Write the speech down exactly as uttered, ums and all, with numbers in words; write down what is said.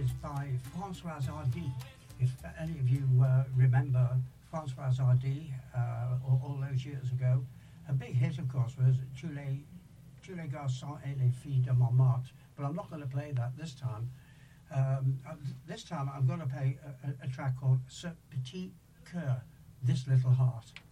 is by Françoise Hardy. If any of you uh, remember Françoise Hardy uh, all, all those years ago, a big hit, of course, was Tous les, Tous les garçons et les filles de Montmartre. But I'm not going to play that this time. Um, uh, this time I'm going to play a, a, a track called Ce Petit Cœur, This Little Heart.